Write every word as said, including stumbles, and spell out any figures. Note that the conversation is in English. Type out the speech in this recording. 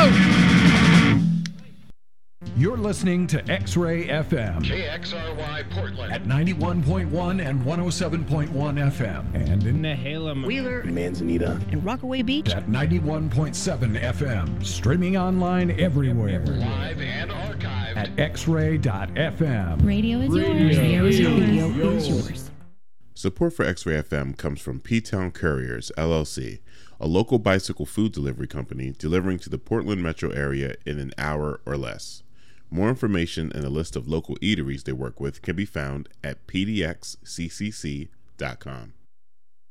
You're listening to X-Ray F M. K X R Y Portland. At ninety-one point one and one oh seven point one F M. And in Nehalem, Wheeler, Manzanita, and Rockaway Beach. At ninety-one point seven F M. Streaming online everywhere. Live and archived. At x ray dot f m. Radio is yours. Radio is yours. Radio yours. is yours. Support for X-Ray F M comes from P-Town Couriers, L L C, a local bicycle food delivery company delivering to the Portland metro area in an hour or less. More information and a list of local eateries they work with can be found at p d x c c c dot com.